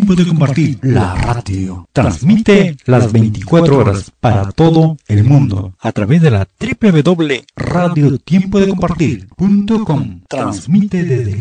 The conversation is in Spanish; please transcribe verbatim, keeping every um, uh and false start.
Tiempo de Compartir, la radio. Transmite las veinticuatro horas para todo el mundo a través de la doble u doble u doble u punto radio tiempo de compartir punto com. Transmite desde